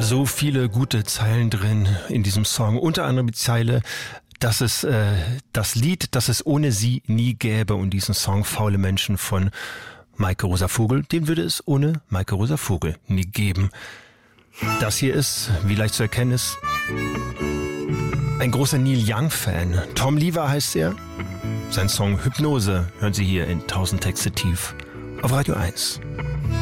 So viele gute Zeilen drin in diesem Song. Unter anderem die Zeile, dass es das Lied, das es ohne sie nie gäbe, und diesen Song Faule Menschen von Maike Rosa Vogel, den würde es ohne Maike Rosa Vogel nie geben. Das hier ist, wie leicht zu erkennen ist, ein großer Neil Young-Fan. Tom Lever heißt er. Sein Song Hypnose hören Sie hier in 1000 Texte tief auf Radio 1.